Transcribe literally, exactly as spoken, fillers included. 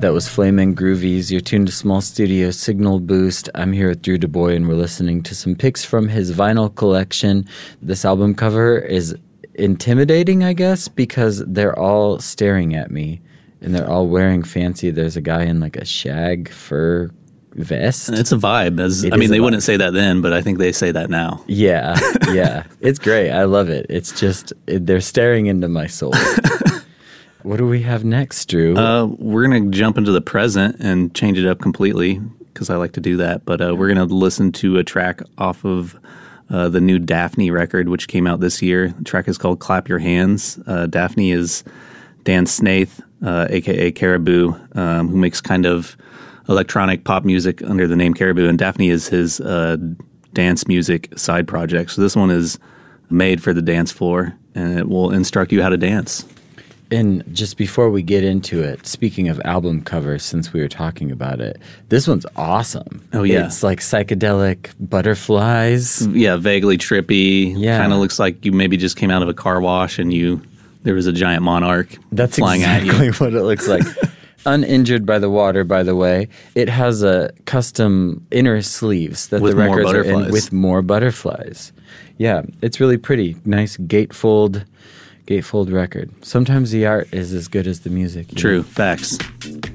That was Flamin' Groovies. You're tuned to Small Studio Signal Boost. I'm here with Drew DuBois, and we're listening to some picks from his vinyl collection. This album cover is intimidating, I guess, because they're all staring at me, and they're all wearing fancy. There's a guy in like a shag fur vest. It's a vibe. As, It I mean, is they a wouldn't vibe. say that then, but I think they say that now. Yeah, yeah. It's great. I love it. It's just, it, they're staring into my soul. What do we have next, Drew? Uh, we're going to jump into the present and change it up completely because I like to do that. But uh, we're going to listen to a track off of uh, the new Daphne record, which came out this year. The track is called Clap Your Hands. Uh, Daphne is Dan Snaith, uh, a k a. Caribou, um, who makes kind of electronic pop music under the name Caribou. And Daphne is his uh, dance music side project. So this one is made for the dance floor, and it will instruct you how to dance. And just before we get into it, speaking of album covers, since we were talking about it, this one's awesome. Oh, yeah. It's like psychedelic butterflies. Yeah, vaguely trippy. Yeah. Kind of looks like you maybe just came out of a car wash and you there was a giant monarch That's flying exactly at you. what it looks like. Uninjured by the water, by the way. It has a custom inner sleeves that With the more records are in butterflies. with more butterflies. Yeah, it's really pretty. Nice gatefold, gatefold record. Sometimes the art is as good as the music. you True, know? facts.